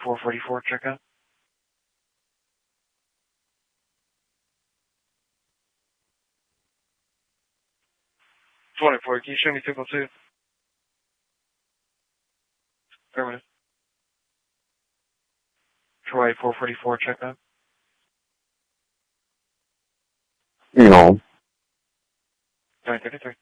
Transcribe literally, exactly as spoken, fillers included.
four forty-four, check out. twenty-four, can you show me vehicle two? Affirmative. Troy, four forty-four, check out. No. nine thirty-three.